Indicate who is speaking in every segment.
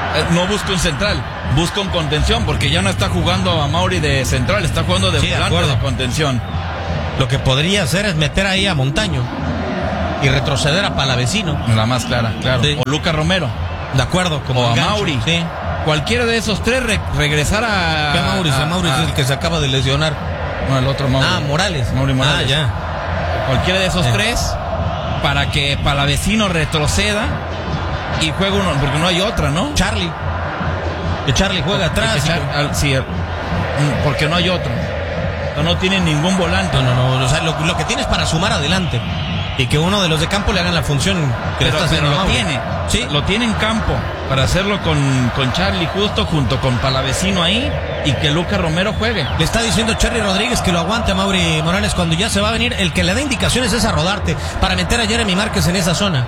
Speaker 1: no busca un central, busca un contención, porque ya no está jugando a Mauri de central, está jugando de volante de contención.
Speaker 2: Lo que podría hacer es meter ahí a Montaño y retroceder a Palavecino.
Speaker 1: La más clara, claro. Sí. O Lucas Romero.
Speaker 2: De acuerdo, como
Speaker 1: o a Mauri.
Speaker 2: Sí.
Speaker 1: Cualquiera de esos tres regresar a...
Speaker 2: ¿Qué Mauri? Mauri es el que se acaba de lesionar.
Speaker 1: No, el otro Mauri.
Speaker 2: Morales.
Speaker 1: Mauri Morales.
Speaker 2: Ya.
Speaker 1: Cualquiera de esos tres, para que Palavecino retroceda y juegue uno, porque no hay otra, ¿no?
Speaker 2: Charlie. Que Charlie juega atrás.
Speaker 1: Sí, porque no hay otro. No tiene ningún volante.
Speaker 2: No. O sea, lo que tiene es para sumar adelante. Y que uno de los de campo le hagan la función que le está haciendo.
Speaker 1: Pero lo tiene. Sí. Lo tiene en campo para hacerlo con Charlie justo junto con Palavecino ahí y que Lucas Romero juegue.
Speaker 2: Le está diciendo Charlie Rodríguez que lo aguante a Mauri Morales cuando ya se va a venir. El que le da indicaciones es a Rodarte para meter a Jeremy Márquez en esa zona.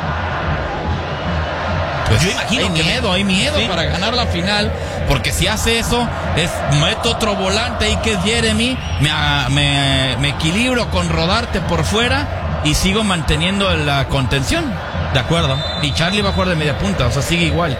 Speaker 1: Pues yo imagino hay miedo para ganar la final, porque si hace eso, meto otro volante ahí que es Jeremy, me equilibro con Rodarte por fuera y sigo manteniendo la contención.
Speaker 2: De acuerdo.
Speaker 1: Y Charlie va a jugar de media punta, o sea, sigue igual.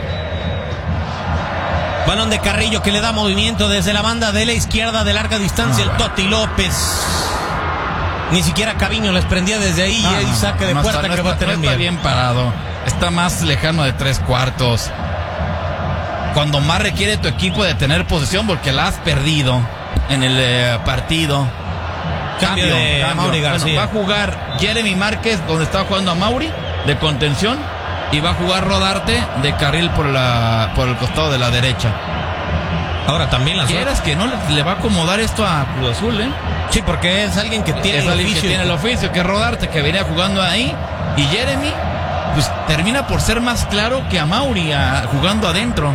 Speaker 2: Balón de Carrillo que le da movimiento desde la banda de la izquierda de larga distancia, el Toti López. Ni siquiera Caviño les prendía desde ahí y ahí saque de puerta que va a tener miedo.
Speaker 1: Está bien parado. Está más lejano de 3/4. Cuando más requiere tu equipo de tener posesión, porque la has perdido en el partido.
Speaker 2: Cambio de Mauri García.
Speaker 1: Bueno, va a jugar Jeremy Márquez donde estaba jugando a Mauri de contención y va a jugar Rodarte de carril por el costado de la derecha.
Speaker 2: Ahora también
Speaker 1: quieras que no le va a acomodar esto a Cruz Azul, ¿eh?
Speaker 2: Sí, porque es alguien que tiene
Speaker 1: el oficio, que es Rodarte, que venía jugando ahí, y Jeremy pues termina por ser más claro que a Mauri jugando adentro.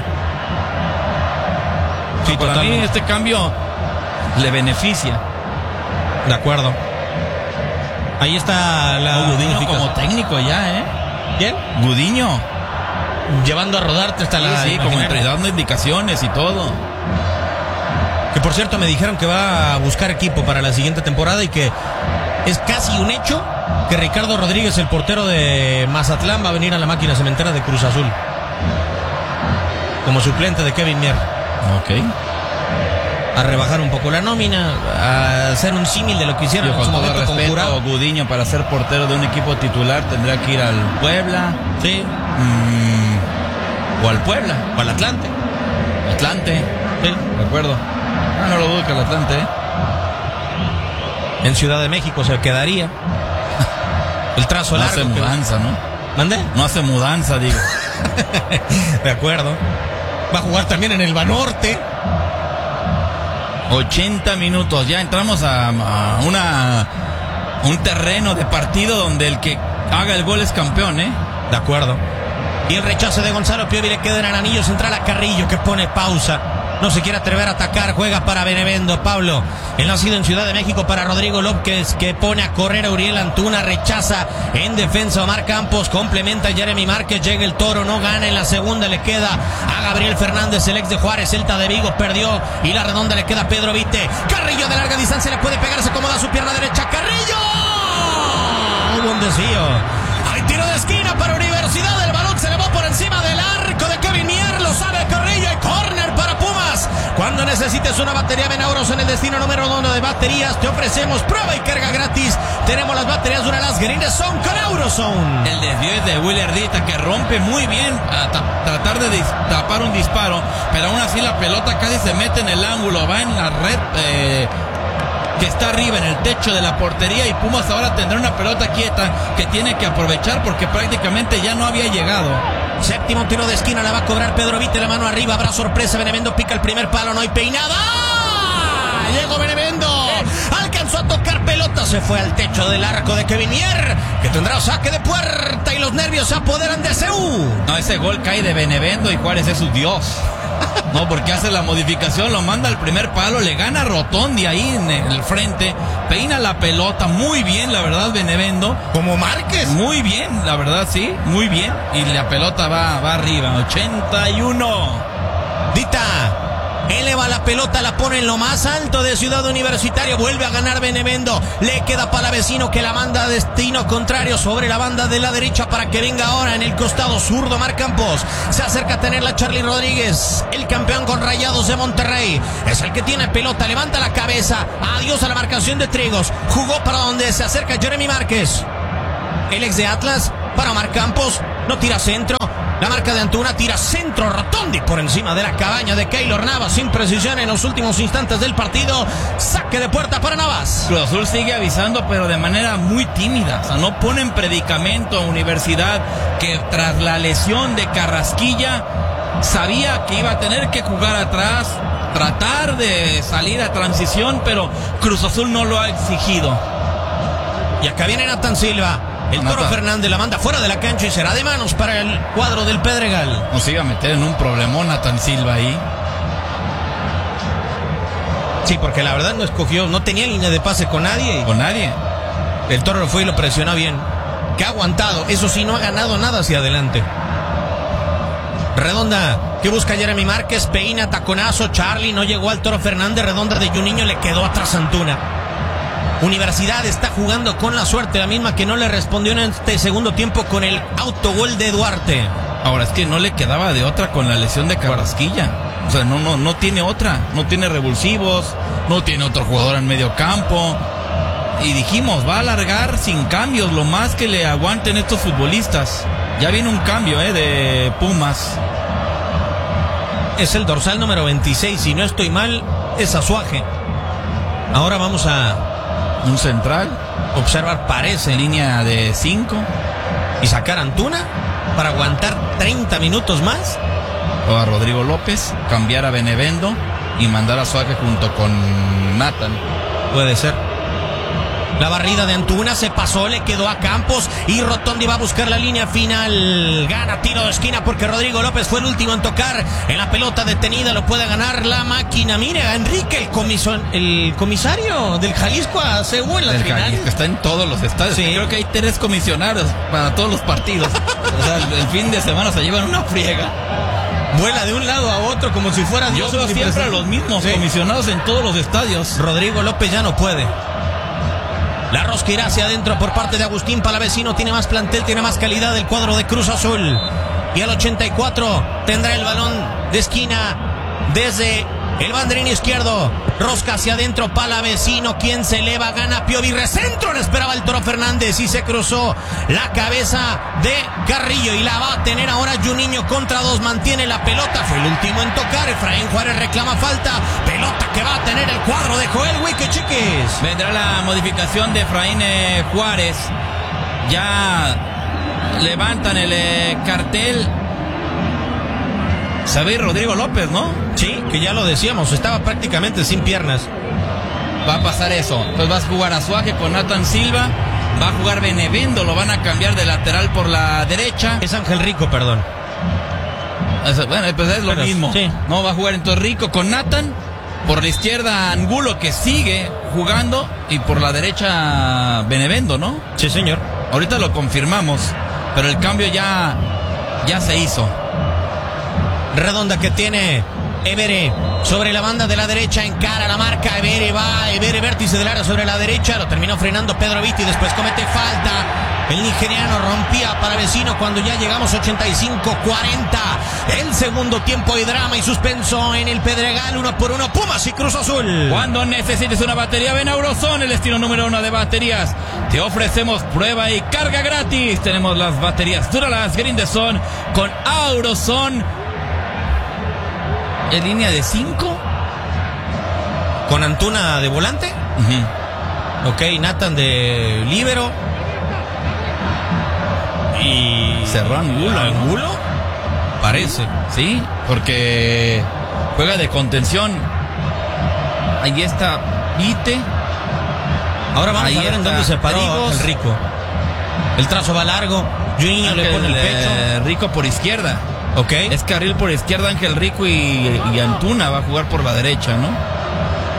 Speaker 1: Sí, para mí este cambio le beneficia.
Speaker 2: De acuerdo. Ahí está
Speaker 1: Gudiño como técnico ya, ¿eh?
Speaker 2: ¿Quién?
Speaker 1: Gudiño.
Speaker 2: Llevando a Rodarte hasta la...
Speaker 1: Sí, como dando indicaciones y todo.
Speaker 2: Que por cierto me dijeron que va a buscar equipo para la siguiente temporada y que es casi un hecho que Ricardo Rodríguez, el portero de Mazatlán, va a venir a la máquina cementera de Cruz Azul como suplente de Kevin Mier.
Speaker 1: Ok.
Speaker 2: A rebajar un poco la nómina, a hacer un símil de lo que hicieron
Speaker 1: en su momento con Jurado. Gudiño, para ser portero de un equipo titular, tendrá que ir al Puebla.
Speaker 2: Sí.
Speaker 1: O al Puebla.
Speaker 2: O al Atlante.
Speaker 1: Sí, de acuerdo. No lo dudo que el Atlante,
Speaker 2: En Ciudad de México se quedaría. El trazo largo.
Speaker 1: No hace mudanza, ¿no?
Speaker 2: ¿Mande?
Speaker 1: No hace mudanza, digo.
Speaker 2: De acuerdo. Va a jugar también en el Banorte.
Speaker 1: 80 minutos. Ya entramos a un terreno de partido donde el que haga el gol es campeón, ¿eh?
Speaker 2: De acuerdo. Y el rechazo de Gonzalo Piovi le queda en el anillo central a Carrillo, que pone pausa. No se quiere atrever a atacar, juega para Benevendo. Pablo, el nacido en Ciudad de México, para Rodrigo López, que pone a correr a Uriel Antuna, rechaza en defensa Omar Campos, complementa a Jeremy Márquez, llega el Toro, no gana, en la segunda le queda a Gabriel Fernández, el ex de Juárez, Celta de Vigo, perdió, y la redonda le queda a Pedro Vite. Carrillo de larga distancia le puede pegar, se acomoda su pierna derecha, Carrillo. Hubo un desvío. Hay tiro de esquina para Universidad, el balón se le va por encima del arco de Kevin Mier, lo sabe Carrillo, y córner para Pumas. Cuando necesites una batería, ven a Auros en el destino número 1 de baterías. Te ofrecemos prueba y carga gratis. Tenemos las baterías Duralas Greenson con Auroson.
Speaker 1: El desvío es de Willardita, que rompe muy bien a tratar de tapar un disparo, pero aún así la pelota casi se mete en el ángulo, va en la red que está arriba en el techo de la portería, y Pumas ahora tendrá una pelota quieta que tiene que aprovechar porque prácticamente ya no había llegado.
Speaker 2: Séptimo tiro de esquina, la va a cobrar Pedro Vite, la mano arriba, habrá sorpresa, Benevendo pica el primer palo, no hay peinada. Llegó Benevendo, alcanzó a tocar pelota, se fue al techo del arco de Kevin Mier, que tendrá saque de puerta y los nervios se apoderan de CU.
Speaker 1: No, ese gol cae de Benevendo y Juárez es su Dios. No, porque hace la modificación, lo manda al primer palo, le gana a Rotondi ahí en el frente, peina la pelota muy bien, la verdad, Benevendo.
Speaker 2: Como Márquez.
Speaker 1: Muy bien, la verdad, sí, muy bien. Y la pelota va arriba, 81.
Speaker 2: Dita, Eleva la pelota, la pone en lo más alto de Ciudad Universitaria. Vuelve a ganar Benevendo. Le queda Palavecino que la manda a destino contrario sobre la banda de la derecha para que venga ahora en el costado zurdo Marcampos. Se acerca a tenerla Charly Rodríguez, el campeón con Rayados de Monterrey. Es el que tiene pelota, levanta la cabeza. Adiós a la marcación de Trigos. Jugó para donde se acerca Jeremy Márquez. El ex de Atlas para Marcampos. No tira centro. La marca de Antuna, tira centro Rotondi por encima de la cabaña de Keylor Navas, sin precisión en los últimos instantes del partido. Saque de puerta para Navas.
Speaker 1: Cruz Azul sigue avisando, pero de manera muy tímida. O sea, no pone en predicamento a Universidad, que tras la lesión de Carrasquilla sabía que iba a tener que jugar atrás, tratar de salir a transición, pero Cruz Azul no lo ha exigido.
Speaker 2: Y acá viene Nathan Silva. El Toro Fernández la manda fuera de la cancha y será de manos para el cuadro del Pedregal.
Speaker 1: Nos iba a meter en un problemón Nathan Silva ahí.
Speaker 2: Sí, porque la verdad no tenía línea de pase con nadie.
Speaker 1: Con nadie.
Speaker 2: El Toro fue y lo presionó bien. Que ha aguantado, eso sí, no ha ganado nada hacia adelante. Redonda, que busca Jeremy Márquez, peina, taconazo, Charly, no llegó al Toro Fernández, Redonda de Juninho, le quedó atrás Antuna. Universidad está jugando con la suerte, la misma que no le respondió en este segundo tiempo con el autogol de Duarte.
Speaker 1: Ahora es que no le quedaba de otra con la lesión de Carrasquilla. O sea, no tiene otra, no tiene revulsivos, no tiene otro jugador en medio campo. Y dijimos, va a alargar sin cambios, lo más que le aguanten estos futbolistas. Ya viene un cambio de Pumas.
Speaker 2: Es el dorsal número 26, si no estoy mal, es Azuaje. Ahora vamos a
Speaker 1: un central,
Speaker 2: observar, parece
Speaker 1: línea de 5
Speaker 2: y sacar a Antuna para aguantar 30 minutos más.
Speaker 1: O a Rodrigo López, cambiar a Benevendo y mandar a Suárez junto con Nathan.
Speaker 2: Puede ser. La barrida de Antuna se pasó, le quedó a Campos y Rotondi va a buscar la línea final. Gana tiro de esquina porque Rodrigo López fue el último en tocar en la pelota detenida. Lo puede ganar la máquina. Mire, Enrique, el comisario del Jalisco aseguró en la final. Jalisco
Speaker 1: está en todos los estadios. Sí. Creo que hay 3 comisionados para todos los partidos. O sea, el fin de semana se llevan una friega.
Speaker 2: Vuela de un lado a otro como si fueran
Speaker 1: Yo veo siempre a los mismos comisionados en todos los estadios.
Speaker 2: Rodrigo López ya no puede. La rosca irá hacia adentro por parte de Agustín Palavecino. Tiene más plantel, tiene más calidad el cuadro de Cruz Azul. Y al 84 tendrá el balón de esquina desde el banderín izquierdo. Rosca hacia adentro, Palavecino. Quien se eleva, gana Piovi. Recentro, le esperaba el Toro Fernández y se cruzó la cabeza de Carrillo. Y la va a tener ahora Juninho contra 2. Mantiene la pelota. Fue el último en tocar. Efraín Juárez reclama falta. Pelota que va a tener el cuadro de Joel Huique Chiquis.
Speaker 1: Vendrá la modificación de Efraín Juárez. Ya levantan el cartel. Sabe Rodrigo López, ¿no?
Speaker 2: Sí, que ya lo decíamos, estaba prácticamente sin piernas.
Speaker 1: Va a pasar eso. Entonces vas a jugar Azuaje con Nathan Silva. Va a jugar Benevendo, lo van a cambiar de lateral por la derecha.
Speaker 2: Es Ángel Rico, perdón.
Speaker 1: Bueno, pues es lo mismo. Sí. No, va a jugar entonces Rico con Nathan. Por la izquierda Angulo, que sigue jugando. Y por la derecha Benevendo, ¿no?
Speaker 2: Sí, señor.
Speaker 1: Ahorita lo confirmamos. Pero el cambio ya se hizo.
Speaker 2: Redonda que tiene Evere sobre la banda de la derecha, encara la marca, Evere va, Evere vértice del área sobre la derecha, lo terminó frenando Pedro Vitti, después comete falta, el nigeriano rompía para Vecino cuando ya llegamos 85-40, el segundo tiempo y drama y suspenso en el Pedregal, 1-1, Pumas y Cruz Azul.
Speaker 1: Cuando necesites una batería, ven a Auroson, el destino número 1 de baterías, te ofrecemos prueba y carga gratis, tenemos las baterías Duralast Grindeson con Auroson. ¿En línea de 5?
Speaker 2: ¿Con Antuna de volante? Ok, Nathan de líbero. Y
Speaker 1: Serrano
Speaker 2: Angulo. Parece.
Speaker 1: Sí, porque juega de contención. Ahí está Vite.
Speaker 2: Ahora vamos a ver en dónde se paró el Rico. El trazo va largo. Juninho le pone el pecho.
Speaker 1: Rico por izquierda.
Speaker 2: Ok.
Speaker 1: Es carril por izquierda, Ángel Rico y Antuna va a jugar por la derecha, ¿no?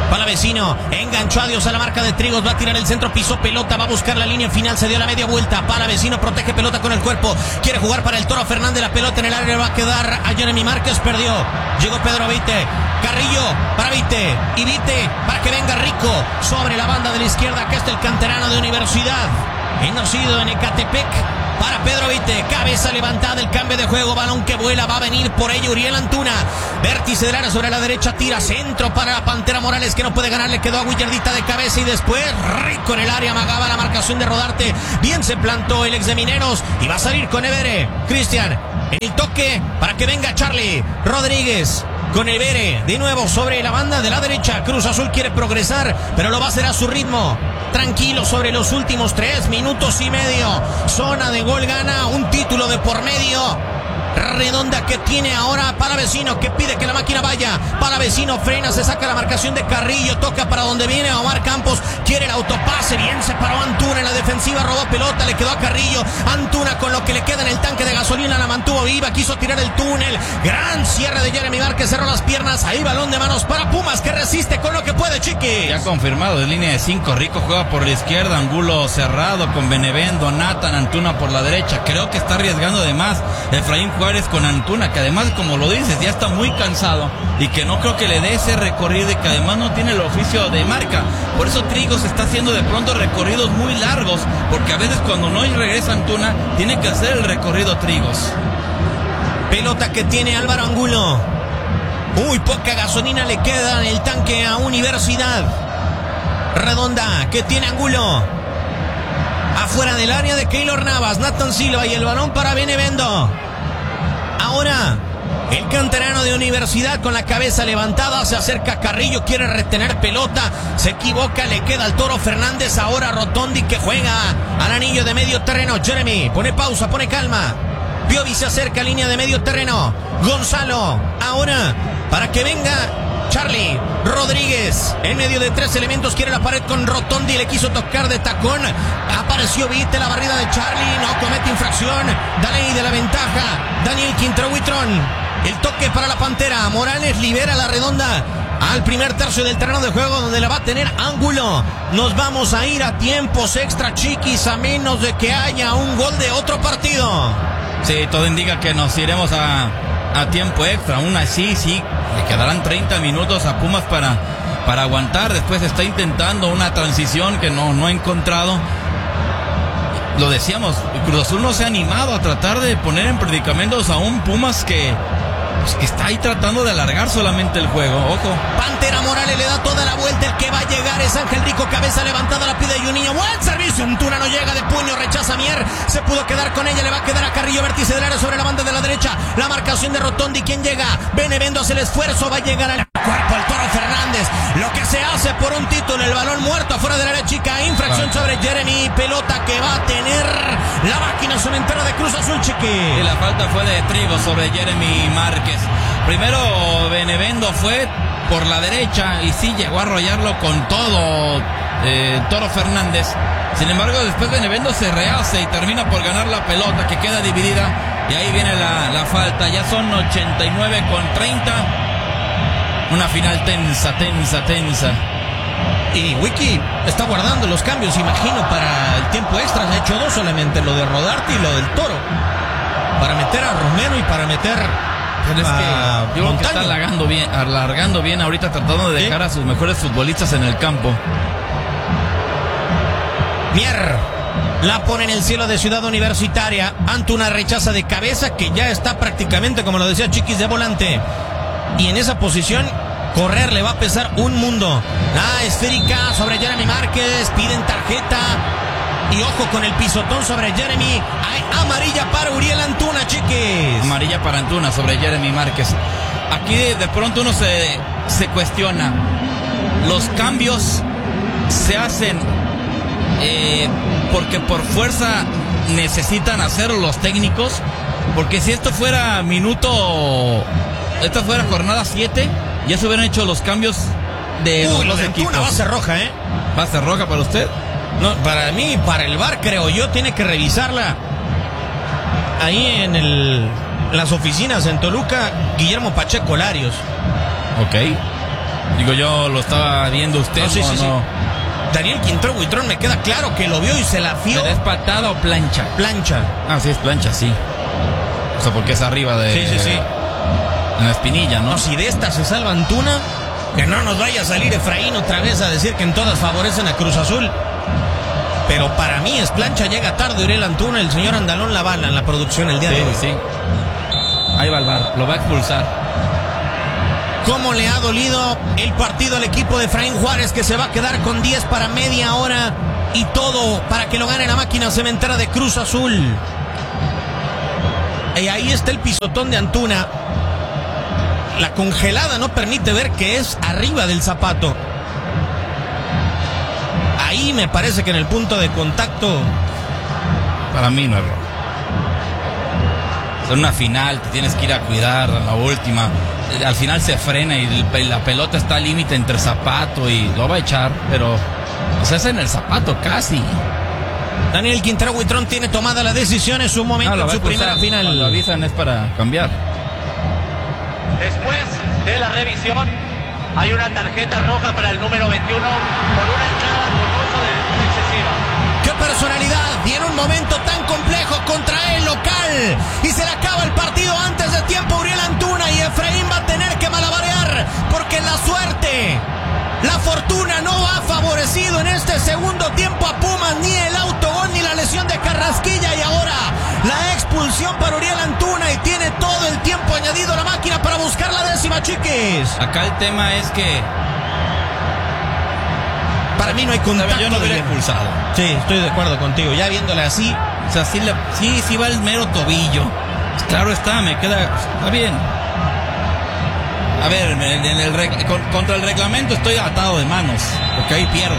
Speaker 2: Palavecino enganchó a Dios a la marca de Trigos, va a tirar el centro, pisó pelota, va a buscar la línea final, se dio la media vuelta. Palavecino protege pelota con el cuerpo, quiere jugar para el Toro Fernández, la pelota en el área va a quedar a Jeremy Márquez, perdió. Llegó Pedro Vite, Carrillo para Vite, y Vite para que venga Rico sobre la banda de la izquierda, que está el canterano de Universidad, nacido en Ecatepec. Para Pedro Vite, cabeza levantada, el cambio de juego, balón que vuela, va a venir por ello Uriel Antuna, vértice del área sobre la derecha, tira centro para la Pantera Morales, que no puede ganar, le quedó a Guillardita de cabeza, y después Rico en el área, amagaba la marcación de Rodarte, bien se plantó el ex de Mineros, y va a salir con Evere, Cristian, en el toque, para que venga Charlie Rodríguez, con Evere, de nuevo sobre la banda de la derecha. Cruz Azul quiere progresar, pero lo va a hacer a su ritmo, tranquilo sobre los últimos 3 minutos y medio. Zona de gol, gana un título de por medio. Redonda que tiene ahora Palavecino, que pide que la máquina vaya. Palavecino frena, se saca la marcación de Carrillo, toca para donde viene Omar Campos, quiere el autopase, bien se paró Antuna en la defensiva, robó pelota, le quedó a Carrillo. Antuna con lo que le queda en el tanque de gasolina la mantuvo viva, quiso tirar el túnel, gran cierre de Jeremy Márquez, cerró las piernas, ahí balón de manos para Pumas, que resiste con lo que puede, Chiquis.
Speaker 1: Ya confirmado, de línea de 5, Rico juega por la izquierda, Angulo cerrado con Benevendo, Nathan, Antuna por la derecha. Creo que está arriesgando de más Efraín Juárez con Antuna, que además, como lo dices, ya está muy cansado y que no creo que le dé ese recorrido, y que además no tiene el oficio de marca. Por eso Trigos está haciendo de pronto recorridos muy largos, porque a veces cuando no regresa Antuna, tiene que hacer el recorrido Trigos.
Speaker 2: Pelota que tiene Álvaro Angulo. Muy poca gasolina le queda en el tanque a Universidad. Redonda que tiene Angulo. Afuera del área de Keylor Navas, Nathan Silva, y el balón para Benevendo. Ahora el canterano de Universidad con la cabeza levantada, se acerca Carrillo, quiere retener pelota, se equivoca, le queda al Toro Fernández. Ahora Rotondi, que juega al anillo de medio terreno. Jeremy pone pausa, pone calma. Piovi se acerca a línea de medio terreno. Gonzalo, ahora para que venga Charlie Rodríguez, en medio de 3 elementos, quiere la pared con Rotondi, le quiso tocar de tacón, apareció Vite, la barrida de Charlie, no comete infracción, da ley de la ventaja, Daniel Quintrón, el toque para la Pantera, Morales libera la redonda al primer tercio del terreno de juego, donde la va a tener Angulo. Nos vamos a ir a tiempos extra, Chiquis, a menos de que haya un gol de otro partido.
Speaker 1: Sí, todo indica que nos iremos a tiempo extra. Aún así, sí, le quedarán 30 minutos a Pumas para aguantar. Después está intentando una transición que no ha encontrado. Lo decíamos, Cruz Azul no se ha animado a tratar de poner en predicamentos a un Pumas que está ahí tratando de alargar solamente el juego. Ojo.
Speaker 2: Pantera Morales le da toda la vuelta, el que va a llegar es Ángel Rico, cabeza levantada, la pide Juninho, buen servicio, Antuna no llega, de puño, rechaza Mier, se pudo quedar con ella, le va a quedar a Carrillo, vértice del área sobre la banda de la derecha, la marcación de Rotondi, ¿quién llega? Benevendo hace el esfuerzo, va a llegar al cuerpo el Toro Fernández, lo que se hace por un título, el balón muerto afuera del área chica, infracción sobre Jeremy, pelota que va a tener la máquina cementera de Cruz Azul, Chiqui.
Speaker 1: Y la falta fue de Trigo sobre Jeremy Márquez. Primero Benevendo fue por la derecha y sí llegó a arrollarlo con todo Toro Fernández. Sin embargo, después Benevendo se rehace y termina por ganar la pelota, que queda dividida, y ahí viene la falta. Ya son 89 con 30. Una final tensa.
Speaker 2: Y Wiki está guardando los cambios, imagino, para el tiempo extra. Ha hecho 2 solamente, lo de Rodarte y lo del Toro, para meter a Romero y para meter
Speaker 1: pero es que yo creo que está alargando bien ahorita, tratando de dejar a sus mejores futbolistas en el campo.
Speaker 2: Mier la pone en el cielo de Ciudad Universitaria. Antuna rechaza de cabeza, que ya está prácticamente, como lo decía Chiquis, de volante. Y en esa posición, correr le va a pesar un mundo. La esférica sobre Jeremy Márquez, piden tarjeta. Y ojo con el pisotón sobre Jeremy. Hay amarilla para Uriel Antuna, Chiquis.
Speaker 1: Amarilla para Antuna sobre Jeremy Márquez. Aquí de pronto uno se cuestiona. Los cambios se hacen porque por fuerza necesitan hacerlo los técnicos. Porque si esto fuera esta fuera jornada 7, ya se hubieran hecho los cambios de los equipos.
Speaker 2: Antuna va a ser roja,
Speaker 1: ¿Va a ser roja para usted?
Speaker 2: No, para mí, para el VAR, creo yo, tiene que revisarla. Ahí en las oficinas en Toluca, Guillermo Pacheco Larios.
Speaker 1: Ok. Digo, yo lo estaba viendo usted.
Speaker 2: No, sí. Daniel Quintero Buitrón me queda claro que lo vio y se la fió.
Speaker 1: ¿Pero es patada o plancha?
Speaker 2: Plancha.
Speaker 1: Ah, sí, es plancha, sí. O sea, porque es arriba de...
Speaker 2: Sí.
Speaker 1: En la espinilla, ¿no?
Speaker 2: No, si de esta se salva Antuna, que no nos vaya a salir Efraín otra vez a decir que en todas favorecen a Cruz Azul. Pero para mí es plancha, llega tarde Uriel Antuna, el señor Andalón la bala en la producción el día de hoy.
Speaker 1: Sí. Ahí va el VAR, lo va a expulsar.
Speaker 2: ¿Cómo le ha dolido el partido al equipo de Efraín Juárez, que se va a quedar con 10 para media hora y todo para que lo gane la máquina cementera de Cruz Azul? Y ahí está el pisotón de Antuna. La congelada no permite ver que es arriba del zapato. Ahí me parece que en el punto de contacto...
Speaker 1: Para mí no es rojo. En una final te tienes que ir a cuidar a la última. Al final se frena y la pelota está al límite entre zapato y lo va a echar, pero pues es en el zapato casi.
Speaker 2: Daniel Quintero Buitrón tiene tomada la decisión en su momento, en su primera final.
Speaker 1: Cuando avisan es para cambiar.
Speaker 3: Después de la revisión hay una tarjeta roja para el número 21 por una entrada con uso de excesiva.
Speaker 2: ¡Qué personalidad! Y en un momento tan complejo contra el local. Y se le acaba el partido antes de tiempo Uriel Antuna. Y Efraín va a tener que malabarear. Porque la suerte, la fortuna no ha favorecido en este segundo tiempo a Pumas. Ni el autogol ni la lesión de Carrasquilla. Y ahora la expulsión para Uriel Antuna. Y tiene todo el tiempo añadido la máquina para buscar la décima, chiquis.
Speaker 1: Acá el tema es que...
Speaker 2: Para mí no hay contacto.
Speaker 1: Yo no hubiera expulsado.
Speaker 2: Sí, estoy de acuerdo contigo. Ya viéndola así...
Speaker 1: O sea, sí va el mero tobillo. Claro está, me queda... Está bien. A ver, contra el reglamento estoy atado de manos, porque ahí pierdo.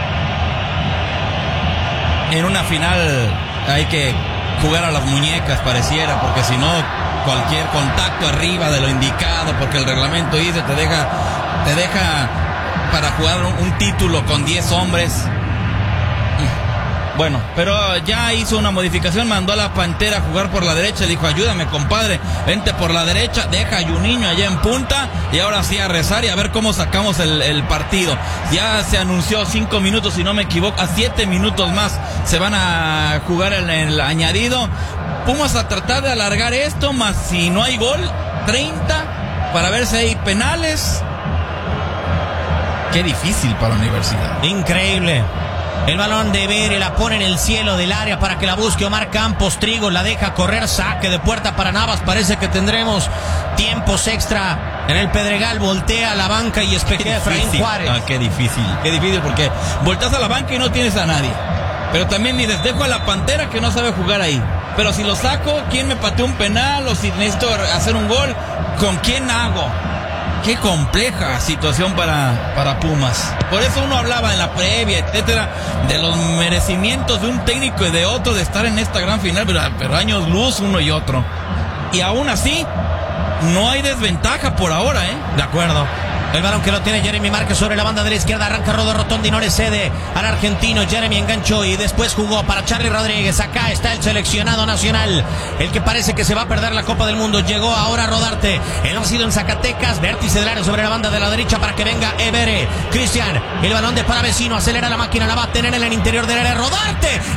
Speaker 1: En una final hay que jugar a las muñecas, pareciera, porque si no, cualquier contacto arriba de lo indicado, porque el reglamento dice, te deja para jugar un título con 10 hombres. Bueno, pero ya hizo una modificación, mandó a la Pantera a jugar por la derecha, dijo, ayúdame compadre, vente por la derecha, deja a Juninho allá en punta, y ahora sí a rezar y a ver cómo sacamos el partido. Ya se anunció 5 minutos, si no me equivoco, a 7 minutos más se van a jugar en el añadido. Pumas a tratar de alargar esto, más si no hay gol, 30, para ver si hay penales. Qué difícil para la Universidad.
Speaker 2: Increíble. El balón de Bere la pone en el cielo del área para que la busque Omar Campos. Trigo la deja correr, saque de puerta para Navas. Parece que tendremos tiempos extra en el Pedregal. Voltea a la banca y espejea a Efraín Juárez.
Speaker 1: Qué difícil porque volteas a la banca y no tienes a nadie. Pero también ni les dejo a la Pantera, que no sabe jugar ahí. Pero si lo saco, ¿quién me pateó un penal? O si necesito hacer un gol, ¿con quién hago? Qué compleja situación para Pumas. Por eso uno hablaba en la previa, etcétera, de los merecimientos de un técnico y de otro de estar en esta gran final, pero años luz uno y otro. Y aún así, no hay desventaja por ahora, ¿eh?
Speaker 2: De acuerdo. El balón que lo tiene Jeremy Márquez sobre la banda de la izquierda. Arranca Rodo Rotondi, no le cede al argentino. Jeremy enganchó y después jugó para Charly Rodríguez. Acá está el seleccionado nacional, el que parece que se va a perder la Copa del Mundo. Llegó ahora Rodarte. Él ha sido en Zacatecas. Vértice del área sobre la banda de la derecha para que venga Evere. Cristian, el balón de Palavecino. Acelera la máquina, la va a tener en el interior del área. Rodarte.